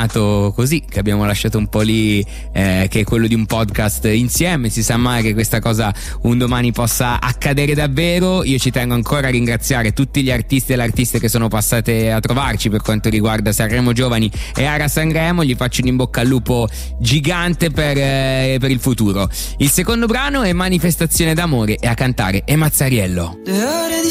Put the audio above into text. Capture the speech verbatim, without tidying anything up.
nato così, che abbiamo lasciato un po' lì, eh, che è quello di un podcast insieme. Si sa mai che questa cosa un domani possa accadere davvero. Io ci tengo ancora a ringraziare tutti gli artisti e le artiste che sono passate a trovarci per quanto riguarda Sanremo Giovani e Ara Sanremo. Gli faccio un in bocca al lupo gigante per, eh, per il futuro. Il secondo brano è Manifestazione d'amore e a cantare è Mazzariello.